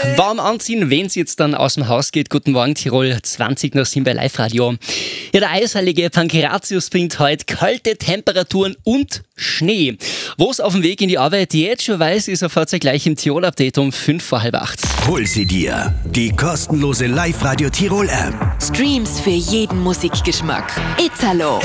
Warm anziehen, wenn es jetzt dann aus dem Haus geht. Guten Morgen, Tirol, 20 nach 7 bei Live-Radio. Ja, der eisheilige Pankratius bringt heute kalte Temperaturen und Schnee. Was auf dem Weg in die Arbeit jetzt schon weiß, ist erfahrt ihr gleich im Tirol-Update um 5 vor halb 8. Hol sie dir, die kostenlose Live-Radio Tirol-App. Streams für jeden Musikgeschmack. Italo.